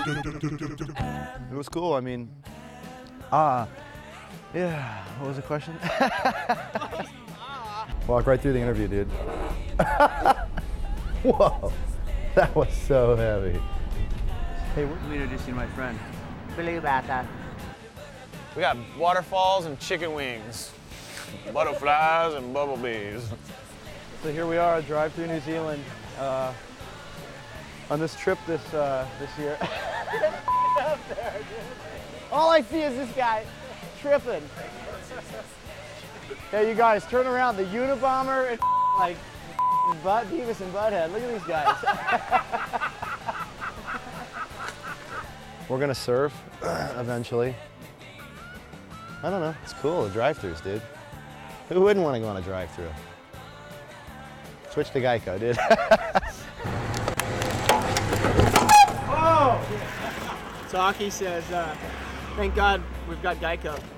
It was cool. I mean, yeah. What was the question? Walk right through the interview, dude. Whoa, that was so heavy. Hey, let me introduce you to my friend. Blue Bata. We got waterfalls and chicken wings, butterflies and bumblebees. So here we are, drive through New Zealand on this trip this year. All I see is this guy tripping. Hey, you guys, turn around. The Unabomber and like Beavis and Butthead. Look at these guys. We're gonna surf eventually. I don't know. It's cool. The drive-throughs, dude. Who wouldn't want to go on a drive-through? Switch to Geico, dude. Oh! Taki says, thank God we've got Geico.